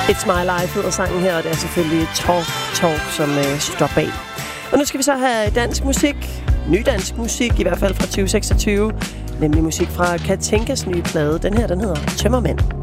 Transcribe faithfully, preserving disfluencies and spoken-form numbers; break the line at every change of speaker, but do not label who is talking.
It's My Life hedder sangen her, og det er selvfølgelig Talk Talk, som øh, står bag. Og nu skal vi så have dansk musik, ny dansk musik, i hvert fald fra tyve seksogtyve, nemlig musik fra Katinkas nye plade. Den her, den hedder Tømmermænd.